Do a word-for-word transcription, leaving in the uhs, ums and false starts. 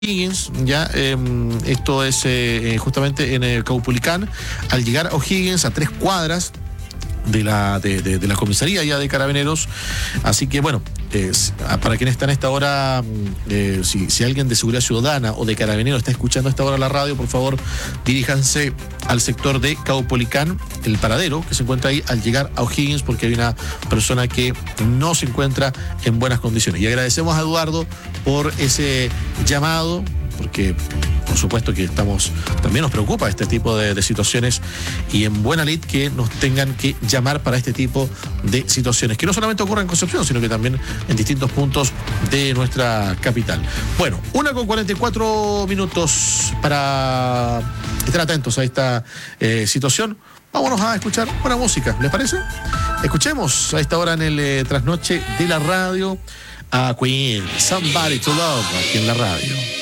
O'Higgins, ya, eh, esto es eh, justamente en el Caupolicán, al llegar a O'Higgins, a tres cuadras de la de, de, de la comisaría ya de Carabineros. Así que bueno, eh, para quienes están a esta hora, eh, si, si alguien de Seguridad Ciudadana o de Carabineros está escuchando a esta hora la radio, por favor diríjanse al sector de Caupolicán, el paradero que se encuentra ahí al llegar a O'Higgins, porque hay una persona que no se encuentra en buenas condiciones. Y agradecemos a Eduardo por ese llamado, porque por supuesto que estamos, también nos preocupa este tipo de, de situaciones, y en buena lid que nos tengan que llamar para este tipo de situaciones, que no solamente ocurren en Concepción, sino que también en distintos puntos de nuestra capital. Bueno, una con cuarenta y cuatro minutos para estar atentos a esta eh, situación. Vámonos a escuchar buena música, ¿les parece? Escuchemos a esta hora en el eh, trasnoche de la radio a Queen, Somebody to Love, aquí en la radio.